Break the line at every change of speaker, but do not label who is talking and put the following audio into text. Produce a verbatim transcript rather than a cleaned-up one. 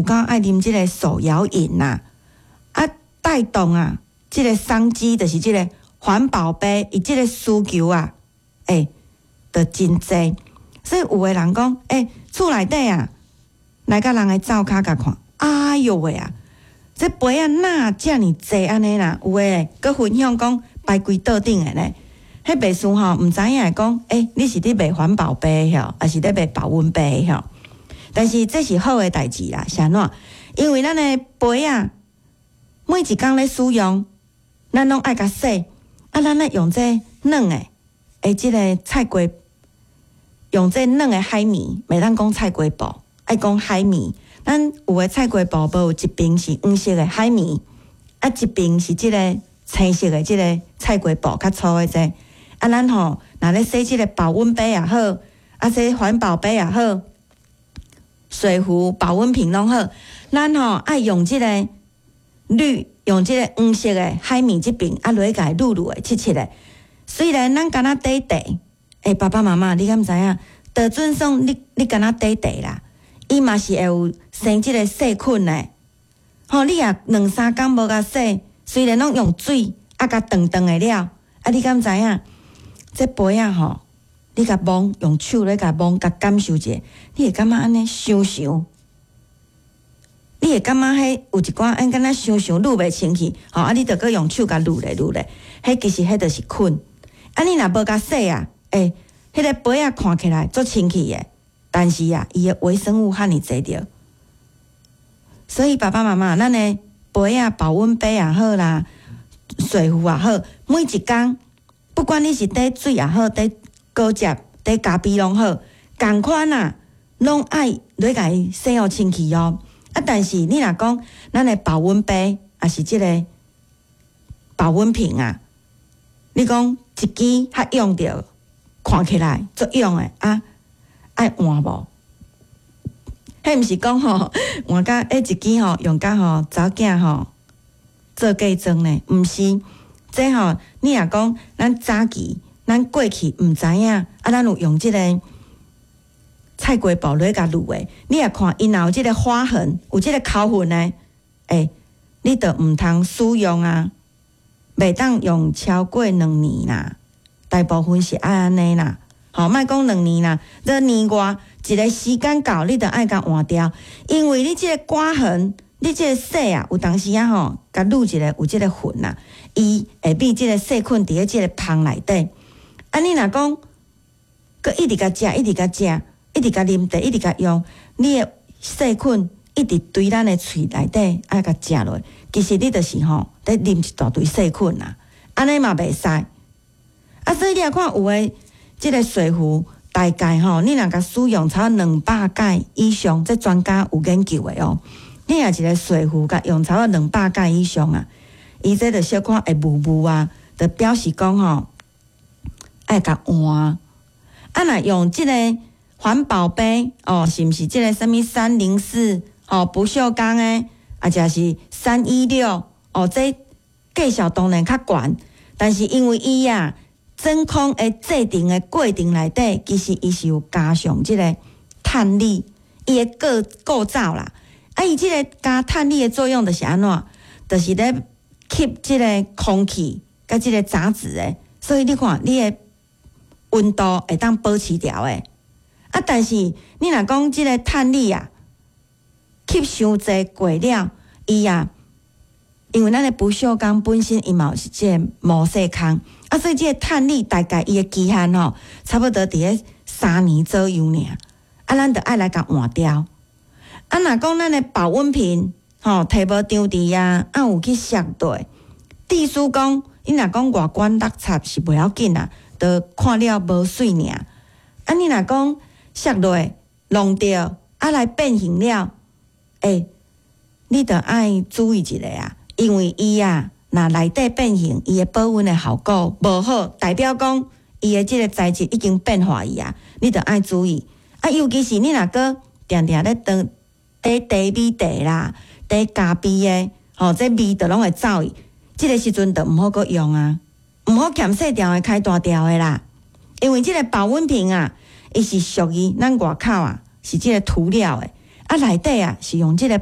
够爱啉即个手摇饮呐、啊，啊带动啊，即、这个商机就是即个环保杯，伊即个需求啊，诶、欸，就真济。所以有诶人讲，诶、欸，厝内底啊，来甲人诶灶骹甲看，哎哟喂啊，这杯啊哪遮尔济安尼啦？有诶，佮分享讲摆规桌顶诶呢。迄卖书吼，毋知影会讲，诶、欸，你是伫卖环保杯吼，还是伫卖保温杯吼？但是这是好诶代志啦，是安怎？因为咱诶杯啊，每一工咧使用，咱拢爱甲洗。啊，咱咧用这软诶，诶，即个菜瓜，用这软诶海绵，袂当讲菜瓜布，爱讲海绵。咱有诶菜瓜布，无有一边是黄色诶海绵，啊，一边是即个青色诶即个菜瓜布，较粗诶这。啊，咱吼，若咧洗即个保温杯也好，啊，洗环保杯也好，水壶、保温瓶拢好，咱吼爱用即个滤。用即个黄色的海绵这边啊，落去甲伊撸撸的、切切的。虽然咱敢若底地，诶，爸爸妈妈，你敢知影？得准送你，你敢若底地啦，伊嘛是会有生即个细菌的。吼，你也两三工无甲洗，虽然拢用水啊，甲长长的了，啊，你敢知影？这杯啊吼，你甲摸，用手咧甲摸，甲感受者，你会感觉安尼想想。你会感觉迄有一寡按敢若想想撸袂清气，吼啊！你着搁用手甲撸咧撸咧，迄其实迄着是菌。啊，你若无甲洗啊，诶、欸，迄、那个杯啊看起来足清气诶，但是啊，伊诶微生物赫尔济着。所以爸爸妈妈，咱诶杯啊、保温杯也好啦，水壶也好，每一工，不管你是滴水也好，滴果汁、滴咖啡拢好，共款啊，拢爱落甲伊洗互清气哦。啊，但是你若讲咱的保温杯，也是即个保温瓶啊，你讲一支较用着，看起来足用的啊，爱换无？迄毋是讲吼换甲迄一支吼用甲吼查某囝吼做嫁妆呢？毋是，这吼你若讲咱早期咱过去毋知影，啊，咱有用即个。菜瓜布落去甲撸诶，你也看因若有即个花痕，有即个口痕呢，诶、欸，你着毋通使用啊，袂当用超过两年啦，大部分是爱安尼啦，吼，莫讲两年啦，这年外一个时间到，你着爱甲换掉，因为你即个刮痕，你即个洗啊，有当时啊吼，甲撸一个有即个痕啦，伊会比即个细菌伫咧即个芳内底，啊，你若讲，佮一直甲食，一直甲食。一直甲啉茶，一直甲用，你诶细菌一直对咱诶喙内底爱甲食落，其实你就是吼，咧啉一大堆细菌啦，安尼嘛袂使。啊，所以你也看有诶，即个水壶大概吼，你若甲使用超两百届以上，这专家有研究诶哦。你若一个水壶甲用超两百届以上啊，伊这着小可会雾雾啊，着表示讲吼，爱甲换。啊，若用即个。环保杯哦，是毋是即个什物三零四哦，不锈钢诶，啊，者是三一六哦，这价小当然较悬，但是因为伊啊真空诶制定诶过程内底，其实伊是有加上即个碳粒，伊诶构构造啦，啊，伊即个加碳粒诶作用就是安怎？就是咧吸即个空气甲即个杂质诶，所以你看你诶温度会当保持条诶。啊，但是你若讲即个碳粒啊，吸伤济过了，伊啊，因为咱的不锈钢本身伊嘛是即个毛细孔，啊，所以即个碳粒大概伊的期限吼，差不多伫咧三年左右尔，啊，咱着爱来甲换掉。啊，若讲咱的保温瓶吼，摕无张伫啊，啊有去摔落，地书讲，你若讲外观落差是袂要紧啊，着看了无水尔。啊，你若讲摔落弄着，啊来变形了，诶、欸，你着爱注意一下啊，因为伊啊，若内底变形，伊的保温的效果无好，代表讲伊的即个材质已经变化去啊，你着爱注意。啊，尤其是你若个定定咧当底茶米茶啦，底咖啡的，吼，这味着拢会走去，即个时阵着毋好阁用啊，毋好欠细条的开大条的啦，因为即个保温瓶啊。伊是属于咱外口啊，是即个涂料诶，啊内底啊是用即个